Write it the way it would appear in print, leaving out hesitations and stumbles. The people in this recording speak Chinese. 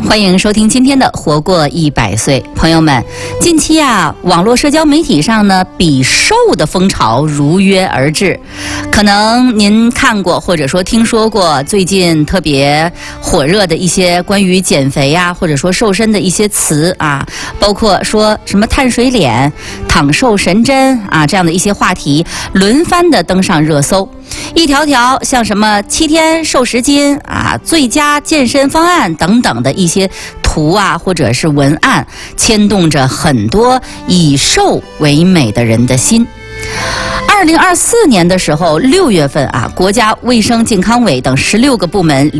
欢迎收听今天的《活过100岁》。朋友们，近期网络社交媒体上呢，比瘦的风潮如约而至。可能您看过或者说听说过最近特别火热的一些关于减肥或者说瘦身的一些词包括说什么碳水脸、躺瘦神针这样的一些话题，轮番的登上热搜。一条条像什么7天瘦10斤最佳健身方案等等的一些图或者是文案，牵动着很多以瘦为美的人的心。2024年的时候，6月份国家卫生健康委等16个部门